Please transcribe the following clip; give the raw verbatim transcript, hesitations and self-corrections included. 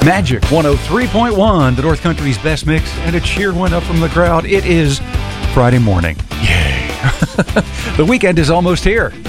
Magic one oh three point one, the North Country's best mix, and a cheer went up from the crowd. It is Friday morning. Yay. The weekend is almost here.